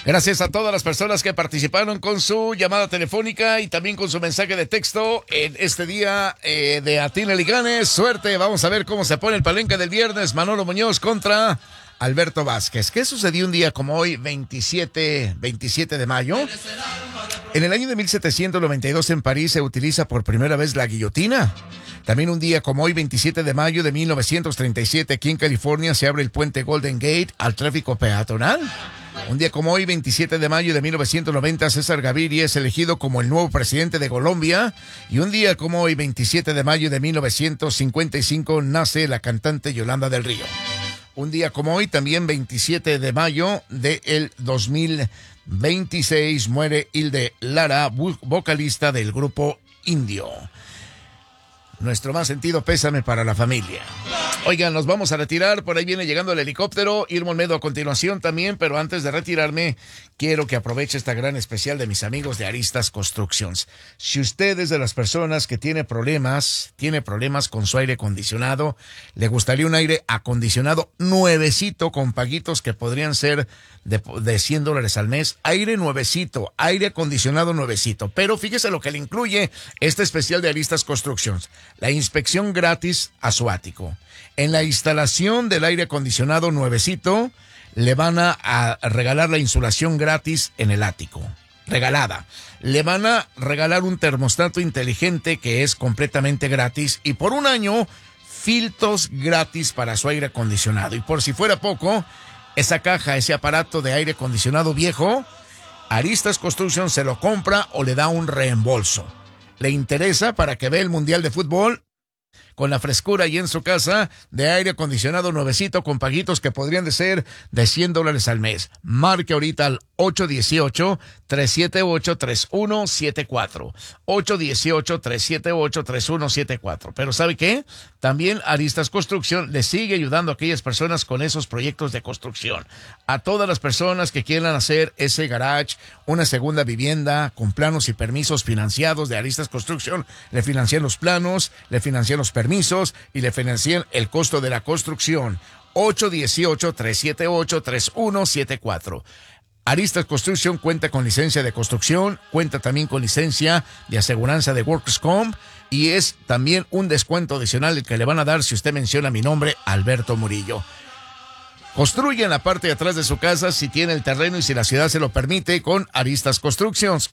Gracias a todas las personas que participaron con su llamada telefónica y también con su mensaje de texto en este día de Atínale y Gane. Suerte, vamos a ver cómo se pone el palenque del viernes. Manolo Muñoz contra Alberto Vázquez. ¿Qué sucedió un día como hoy, 27 de mayo? En el año de 1792 en París se utiliza por primera vez la guillotina. También un día como hoy, 27 de mayo de 1937, aquí en California se abre el puente Golden Gate al tráfico peatonal. Un día como hoy, 27 de mayo de 1990, César Gaviria es elegido como el nuevo presidente de Colombia. Y un día como hoy, 27 de mayo de 1955, nace la cantante Yolanda del Río. Un día como hoy, también 27 de mayo del 2026, muere Hilde Lara, vocalista del grupo Indio. Nuestro más sentido pésame para la familia. Oigan, nos vamos a retirar. Por ahí viene llegando el helicóptero. Irma Olmedo a continuación también. Pero antes de retirarme, quiero que aproveche esta gran especial de mis amigos de Aristas Constructions. Si usted es de las personas que tiene problemas con su aire acondicionado, le gustaría un aire acondicionado nuevecito con paguitos que podrían ser de $100 al mes. Aire nuevecito, aire acondicionado nuevecito. Pero fíjese lo que le incluye este especial de Aristas Constructions. La inspección gratis a su ático. En la instalación del aire acondicionado nuevecito, le van a regalar la insulación gratis en el ático. Regalada. Le van a regalar un termostato inteligente que es completamente gratis. Y por un año, filtros gratis para su aire acondicionado. Y por si fuera poco, esa caja, ese aparato de aire acondicionado viejo, Aristas Construction se lo compra o le da un reembolso. ¿Le interesa para que vea el Mundial de Fútbol? Con la frescura y en su casa de aire acondicionado nuevecito con paguitos que podrían de ser de $100 al mes. Marque ahorita al 818-378-3174. 818-378-3174. Pero ¿sabe qué? También Aristas Construcción le sigue ayudando a aquellas personas con esos proyectos de construcción. A todas las personas que quieran hacer ese garage, una segunda vivienda con planos y permisos financiados de Aristas Construcción, le financian los planos, le financian los permisos y le financian el costo de la construcción. 818-378-3174. Aristas Construction cuenta con licencia de construcción, cuenta también con licencia de aseguranza de Workers' Comp y es también un descuento adicional el que le van a dar si usted menciona mi nombre, Alberto Murillo. Construye en la parte de atrás de su casa si tiene el terreno y si la ciudad se lo permite con Aristas Constructions.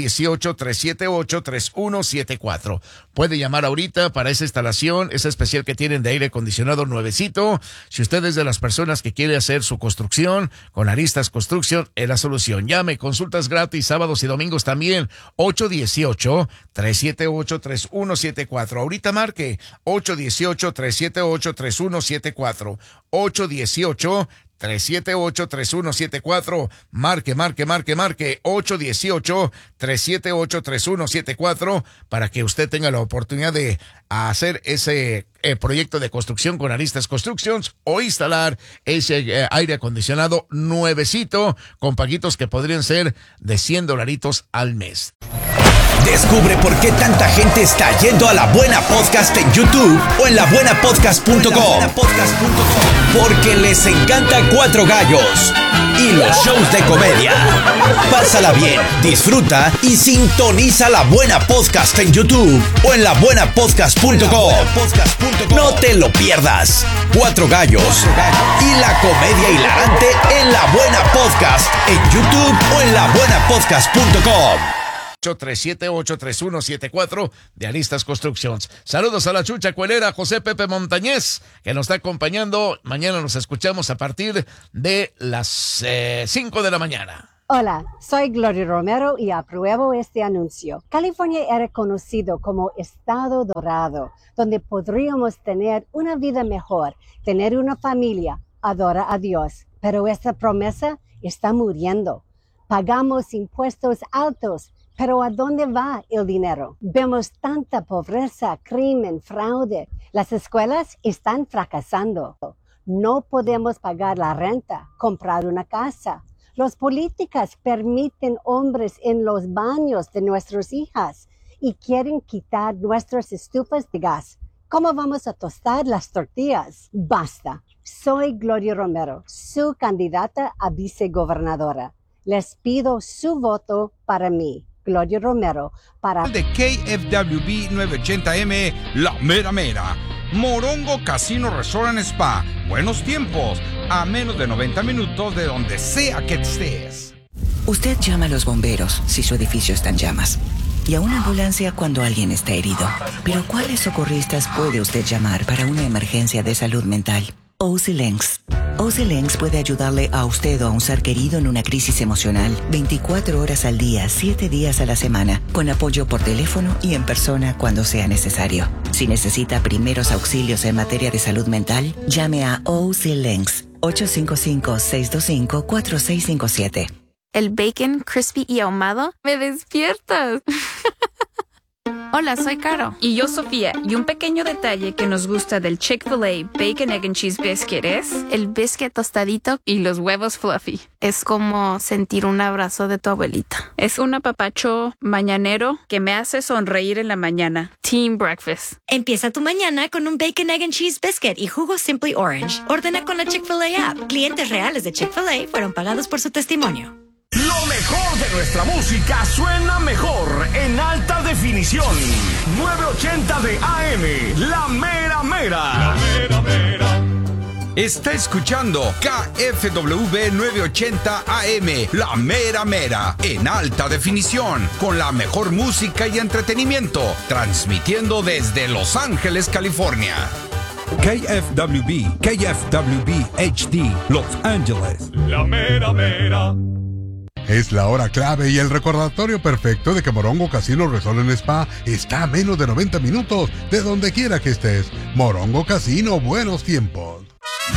818-378-3174. Puede llamar ahorita para esa instalación, esa especial que tienen de aire acondicionado nuevecito. Si usted es de las personas que quiere hacer su construcción, con Aristas Construction es la solución. Llame, consultas gratis, sábados y domingos también. 818-378-3174. Ahorita marque 818-378-3174. 818-378-3174. Marque. 818-378-3174 para que usted tenga la oportunidad de hacer ese proyecto de construcción con Aristas Constructions o instalar ese aire acondicionado nuevecito con paguitos que podrían ser de $100 al mes. Descubre por qué tanta gente está yendo a La Buena Podcast en YouTube o en labuenapodcast.com. Porque les encanta Cuatro Gallos y los shows de comedia. Pásala bien, disfruta y sintoniza La Buena Podcast en YouTube o en labuenapodcast.com. No te lo pierdas. Cuatro Gallos y la comedia hilarante en La Buena Podcast en YouTube o en labuenapodcast.com. 378-3174 de Aristas Constructions. Saludos a la Chucha Cuelera, José Pepe Montañez, que nos está acompañando. Mañana nos escuchamos a partir de las 5 de la mañana. Hola, soy Gloria Romero y apruebo este anuncio. California era conocido como Estado Dorado, donde podríamos tener una vida mejor, tener una familia, adorar a Dios. Pero esta promesa está muriendo. Pagamos impuestos altos, pero ¿a dónde va el dinero? Vemos tanta pobreza, crimen, fraude. Las escuelas están fracasando. No podemos pagar la renta, comprar una casa. Los políticos permiten hombres en los baños de nuestras hijas y quieren quitar nuestras estufas de gas. ¿Cómo vamos a tostar las tortillas? Basta. Soy Gloria Romero, su candidata a vicegobernadora. Les pido su voto para mí, Gloria Romero, para... De KFWB 980M, La Mera Mera. Morongo Casino Resort and Spa. Buenos tiempos, a menos de 90 minutos de donde sea que estés. Usted llama a los bomberos si su edificio está en llamas y a una ambulancia cuando alguien está herido. Pero ¿cuáles socorristas puede usted llamar para una emergencia de salud mental? OC Lenx. OC Lenx puede ayudarle a usted o a un ser querido en una crisis emocional 24 horas al día, 7 días a la semana, con apoyo por teléfono y en persona cuando sea necesario. Si necesita primeros auxilios en materia de salud mental, llame a OC Lenx 855-625-4657. El bacon crispy y ahumado me despiertas. Hola, soy Caro. Y yo, Sofía. Y un pequeño detalle que nos gusta del Chick-fil-A Bacon, Egg and Cheese Biscuit es... el biscuit tostadito y los huevos fluffy. es como sentir un abrazo de tu abuelita. Es un apapacho mañanero que me hace sonreír en la mañana. Team Breakfast. Empieza tu mañana con un Bacon, Egg and Cheese Biscuit y jugo Simply Orange. Ordena con la Chick-fil-A app. Clientes reales de Chick-fil-A fueron pagados por su testimonio. Lo mejor de nuestra música suena mejor en alta definición. 980 de AM, La Mera Mera. La Mera Mera. Está escuchando KFWB 980 AM, La Mera Mera, en alta definición, con la mejor música y entretenimiento, transmitiendo desde Los Ángeles, California. KFWB HD, Los Ángeles. La Mera Mera. Es la hora clave y el recordatorio perfecto de que Morongo Casino Resort and Spa está a menos de 90 minutos de donde quiera que estés. Morongo Casino, buenos tiempos.